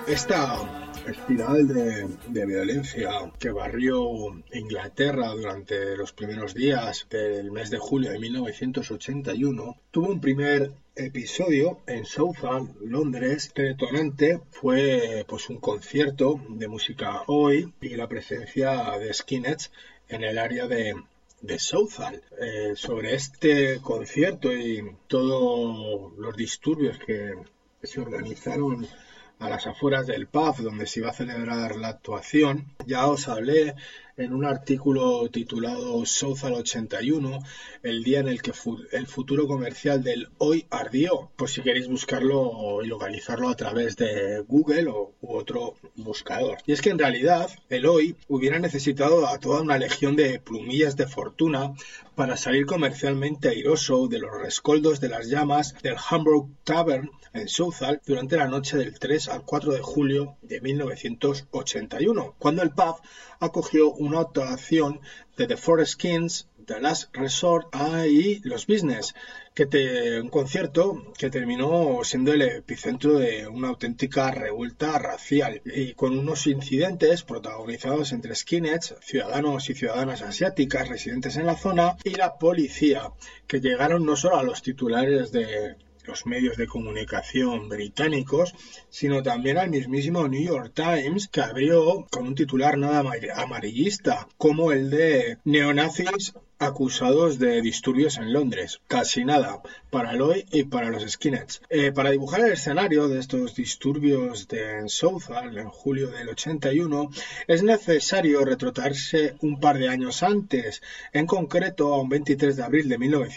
Esta espiral de violencia que barrió Inglaterra durante los primeros días del mes de julio de 1981 tuvo un primer episodio en Southall, Londres. El detonante fue pues un concierto de música Oi y la presencia de skinheads en el área de Southall. Sobre este concierto y todos los disturbios que se organizaron a las afueras del pub donde se iba a celebrar la actuación, ya os hablé en un artículo titulado Southall 81, el día en el que el futuro comercial del Oi ardió, por si queréis buscarlo y localizarlo a través de Google u otro buscador. Y es que en realidad el Oi hubiera necesitado a toda una legión de plumillas de fortuna para salir comercialmente airoso de los rescoldos de las llamas del Hamburg Tavern en Southall durante la noche del 3 al 4 de julio de 1981, cuando el pub acogió una actuación de The Four Skins, The Last Resort y Los Business, un concierto que terminó siendo el epicentro de una auténtica revuelta racial y con unos incidentes protagonizados entre skinheads, ciudadanos y ciudadanas asiáticas residentes en la zona y la policía, que llegaron no solo a los titulares de los medios de comunicación británicos, sino también al mismísimo New York Times, que abrió con un titular nada amarillista, como el de neonazis acusados de disturbios en Londres. Casi nada para el Oi y para los skinheads. Para dibujar el escenario de estos disturbios en Southall en julio del 81, es necesario retrotraerse un par de años antes, en concreto a un 23 de abril de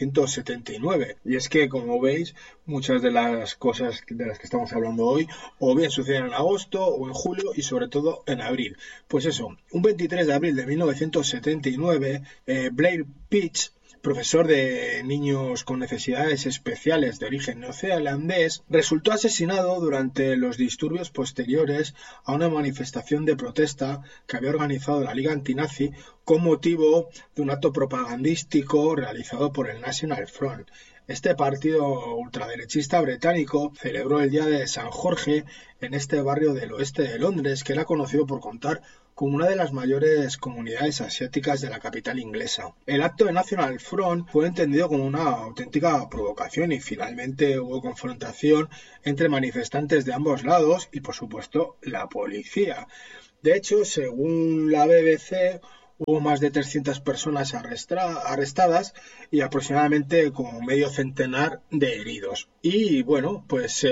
1979. Y es que, como veis, muchas de las cosas de las que estamos hablando hoy o bien suceden en agosto o en julio y sobre todo en abril. Pues eso, un 23 de abril de 1979, Blair Pitch, profesor de niños con necesidades especiales de origen neozelandés, resultó asesinado durante los disturbios posteriores a una manifestación de protesta que había organizado la Liga Antinazi con motivo de un acto propagandístico realizado por el National Front. Este partido ultraderechista británico celebró el Día de San Jorge en este barrio del oeste de Londres, que era conocido por contar con una de las mayores comunidades asiáticas de la capital inglesa. El acto de National Front fue entendido como una auténtica provocación y finalmente hubo confrontación entre manifestantes de ambos lados y, por supuesto, la policía. De hecho, según la BBC, hubo más de 300 personas arrestadas y aproximadamente como medio centenar de heridos. Y bueno, pues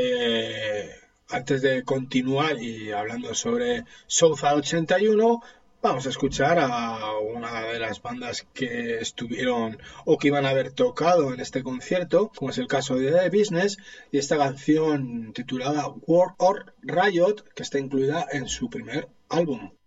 antes de continuar y hablando sobre Southall 81, vamos a escuchar a una de las bandas que estuvieron o que iban a haber tocado en este concierto, como es el caso de The Business, y esta canción titulada War or Riot, que está incluida en su primer álbum.